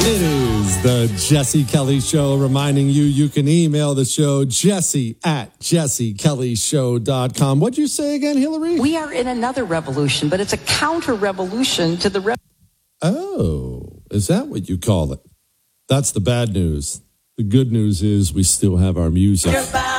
It is the Jesse Kelly Show, reminding you can email the show, jesse@jessekellyshow.com. What'd you say again, Hillary? We are in another revolution, but it's a counter-revolution to the... Oh, is that what you call it? That's the bad news. The good news is we still have our music.